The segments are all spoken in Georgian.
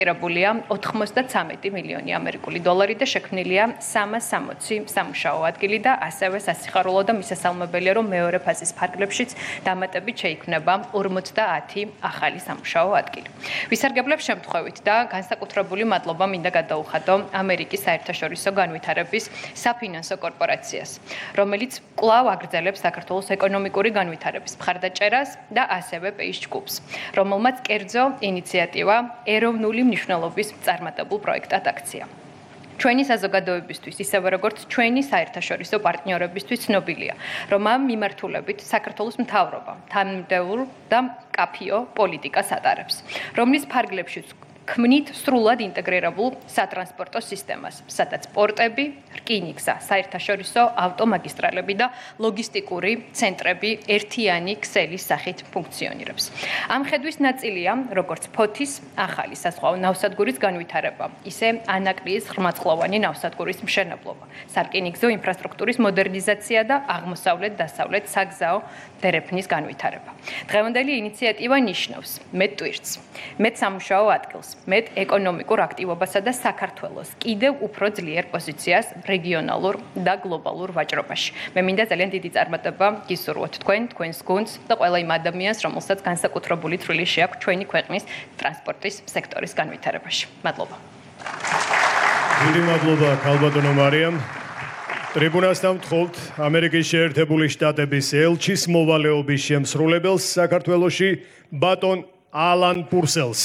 რებულია 93 მილიონი ამერიკული დოლარი და შექმნილია 360 სამუშაო ადგილი და ასევე სასიხარულო და მისასალმებელია, რომ მეორე ფაზის ფარგლებშიც დამატებით შეიქმნება 50 ახალი სამუშაო ადგილი. ვისარგებლებ შემთხვევით და განსაკუთრებული მადლობა მინდა გადაუხადო ამერიკის საერთაშორისო განვითარების საფინანსო კორპორაციას, რომელიც კვლავ აგრძელებს საქართველოს ეკონომიკური განვითარების მხარდაჭერას და ასევე პეის ჯგუფს, რომელმაც კერძო ინიციატივა ეროვნული მნიშვნელობის წარმატებულ პროექტად აქცია. ჩვენი საზოგადოებისთვის, ისევე როგორც ჩვენი საერთაშორისო პარტნიორებისთვის ცნობილია, რომ ამ მიმართულებით საქართველოს მთავრობა თანმიმდევრულ და მკაფიო პოლიტიკას ატარებს, რომლის ფარგლებშიც ქმნით სრულად ინტეგრირებულ სატრანსპორტო სისტემას, სადაც პორტები, რკინიგზა, საერთაშორისო ავტომაგისტრალები და ლოგისტიკური ცენტრები ერთიანი ქსელის სახით ფუნქციონირებს. ამ ხედვის ნაწილია, როგორც ფოთის ახალი საზღვაო ნავსადგურის განვითარება, ისე ანაკრიის ღრმაწლოვანი ნავსადგურის მშენებლობა, სარკინიგზო ინფრასტრუქტურის მოდერნიზაცია და აღმოსავლეთ-დასავლეთ საგზაო დერეფნის განვითარება. დღევანდელი ინიციატივა ნიშნავს მეტ ტვირთს, მეტ სამუშაო ადგილს, მეტ ეკონომიკურ აქტივობასა და საქართველოს კიდევ უფრო ძლიერ პოზიციას რეგიონალურ და გლობალურ ვაჭრობაში. მე მინდა ძალიან დიდი წარმატება გისურვოთ თქვენს გუნდს და ყველა იმ ადამიანს, რომელსაც განსაკუთრებული წვლილი შეაქვს ჩვენი ქვეყნის ტრანსპორტის სექტორის განვითარებაში. მადლობა. დიდი მადლობა ქალბატონო მარიამ. ტრიბუნასთან ვთხოვთ ამერიკის შეერთებული შტატების ელჩის მოვალეობის შემსრულებელს საქართველოში ბატონ ალან პურსელს.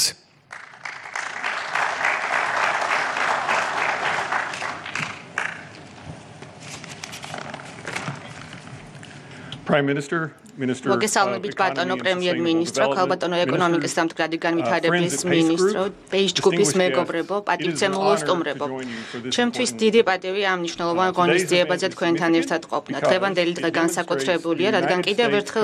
მოგესალმებით ბატონო პრემიერ-მინისტრო, ქალბატონო ეკონომიკის და მდგრადი განვითარების მინისტრო, პეის ჯგუფის მეგობრებო, პატივცემულო სტუმრებო. ჩემთვის დიდი პატივი ამ მნიშვნელოვან ღონისძიებაზე თქვენთან ერთად ყოფნა. დღევანდელი დღე განსაკუთრებულია, რადგან კიდევ ერთხელ